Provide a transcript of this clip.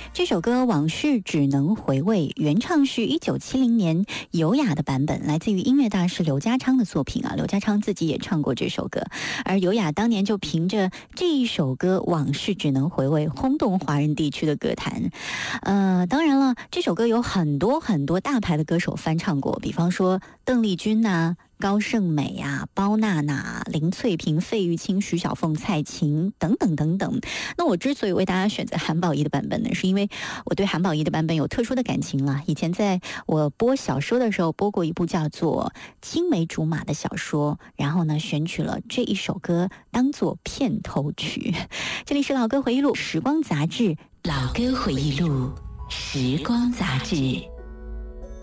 这首歌《往事只能回味》原唱是1970年尤雅的版本，来自于音乐大师刘家昌的作品啊。刘家昌自己也唱过这首歌，而尤雅当年就凭着这一首歌《往事只能回味》轰动华人地区的歌坛。当然了，这首歌有很多大牌的歌手翻唱过，比方说邓丽君啊、高胜美呀、包娜娜、林翠萍、费玉清、徐小凤、蔡琴等等等等。那我之所以为大家选择韩宝仪的版本呢，是因为我对韩宝仪的版本有特殊的感情了。以前在我播小说的时候，播过一部叫做《青梅竹马》的小说，然后呢选取了这一首歌当做片头曲。这里是老歌回忆录时光杂志， 老歌回忆录时光杂志。